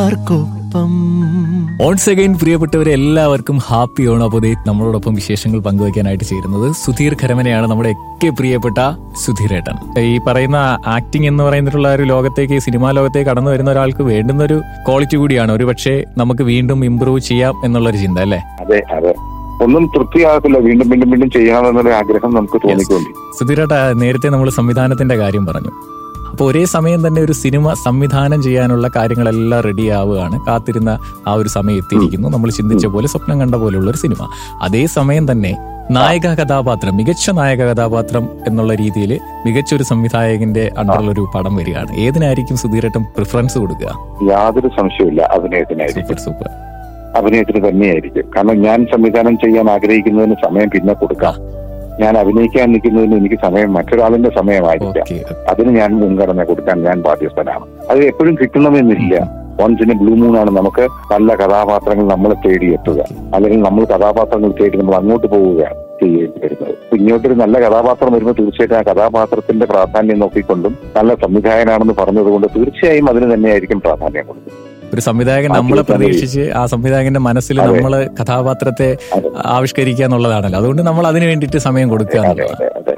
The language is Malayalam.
കൂട്ടുകാർക്കൊപ്പം. ഓൺസ് അഗൈൻ പ്രിയപ്പെട്ടവരെ എല്ലാവർക്കും ഹാപ്പി ഓണം. അപ്പോൾ നമ്മളോടൊപ്പം വിശേഷങ്ങൾ പങ്കുവയ്ക്കാനായിട്ട് ചേരുന്നത് സുധീർ ഖരമനയാണ്, നമ്മുടെ ഒക്കെ പ്രിയപ്പെട്ട സുധീരേട്ടൻ. ഈ പറയുന്ന ആക്ടിംഗ് എന്ന് പറയുന്നിട്ടുള്ള ഒരു ലോകത്തേക്ക്, സിനിമാ ലോകത്തേക്ക് കടന്നു വരുന്ന ഒരാൾക്ക് വേണ്ടുന്ന ഒരു ക്വാളിറ്റി കൂടിയാണ്. ഒരു പക്ഷേ നമുക്ക് വീണ്ടും ഇമ്പ്രൂവ് ചെയ്യാം എന്നുള്ളൊരു ചിന്ത അല്ലേ? അതെ അതെ, ഒന്നും തൃപ്തിയാകത്തില്ല, വീണ്ടും വീണ്ടും വീണ്ടും ചെയ്യണമെന്നുള്ള ആഗ്രഹം നമുക്ക് തോന്നിക്കൊള്ളി. സുധീരേട്ട, നേരത്തെ നമ്മൾ സംവിധാനത്തിന്റെ കാര്യം പറഞ്ഞു. അപ്പോൾ ഒരേ സമയം തന്നെ ഒരു സിനിമ സംവിധാനം ചെയ്യാനുള്ള കാര്യങ്ങളെല്ലാം റെഡി ആവുകയാണ്. കാത്തിരുന്ന ആ ഒരു സമയം എത്തിയിരിക്കുന്നു. നമ്മൾ ചിന്തിച്ച പോലെ, സ്വപ്നം കണ്ട പോലെയുള്ള ഒരു സിനിമ. അതേ സമയം തന്നെ നായക കഥാപാത്രം, മികച്ച നായക കഥാപാത്രം എന്നുള്ള രീതിയിൽ മികച്ചൊരു സംവിധായകന്റെ അണ്ടറിലൊരു പടം വരികയാണ്. ഏതിനായിരിക്കും സുധീരേട്ടൻ പ്രിഫറൻസ് കൊടുക്കുക? യാതൊരു സംശയമില്ല, അഭിനയത്തിനായിരിക്കും. സൂപ്പർ. അഭിനയത്തിന് തന്നെയായിരിക്കും. കാരണം ഞാൻ സംവിധാനം ചെയ്യാൻ ആഗ്രഹിക്കുന്നതിന് സമയം പിന്നെ കൊടുക്കാം. ഞാൻ അഭിനയിക്കാൻ നിൽക്കുന്നതിന് എനിക്ക് സമയം മറ്റൊരാളിന്റെ സമയമായിരിക്കാം. അതിന് ഞാൻ മുൻഗണന കൊടുക്കാൻ ഞാൻ ബാധ്യസ്ഥനാണ്. അത് എപ്പോഴും കിട്ടണമെന്നില്ല. വൺസിന് ബ്ലൂ മൂണാണ് നമുക്ക് നല്ല കഥാപാത്രങ്ങൾ നമ്മളെ തേടിയെത്തുക, അല്ലെങ്കിൽ നമ്മൾ കഥാപാത്രങ്ങൾ തേടി നമ്മൾ അങ്ങോട്ട് പോവുകയാണ് ചെയ്യേണ്ടി വരുന്നത്. ഇങ്ങോട്ടൊരു നല്ല കഥാപാത്രം വരുമ്പോൾ തീർച്ചയായിട്ടും ആ കഥാപാത്രത്തിന്റെ പ്രാധാന്യം നോക്കിക്കൊണ്ടും നല്ല സംവിധായകനാണെന്ന് പറഞ്ഞതുകൊണ്ട് തീർച്ചയായും അതിന് തന്നെയായിരിക്കും പ്രാധാന്യം കൊടുക്കുന്നത്. ഒരു സംവിധായകൻ നമ്മളെ പ്രതീക്ഷിച്ച് ആ സംവിധായകന്റെ മനസ്സിൽ നമ്മള് കഥാപാത്രത്തെ ആവിഷ്കരിക്കുക എന്നുള്ളതാണല്ലോ. അതുകൊണ്ട് നമ്മൾ അതിനു വേണ്ടിയിട്ട് സമയം കൊടുക്കുക എന്നുള്ളതാണ്.